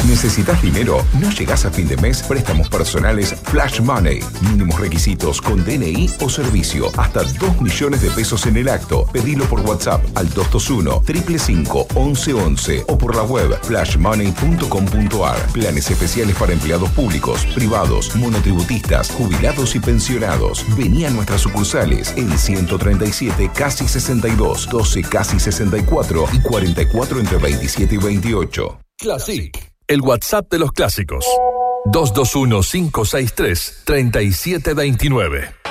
¿Necesitas dinero? ¿No llegás a fin de mes? Préstamos personales Flash Money. Mínimos requisitos con DNI o servicio. Hasta 2 millones de pesos en el acto. Pedilo por WhatsApp al 221-555-1111 o por la web flashmoney.com.ar. Planes especiales para empleados públicos, privados, monotributistas, jubilados y pensionados. Vení a nuestras sucursales en 137 casi 62, 12 casi 64 y 44 entre 27 y 28. Classic, el WhatsApp de los clásicos. 221-563-3729.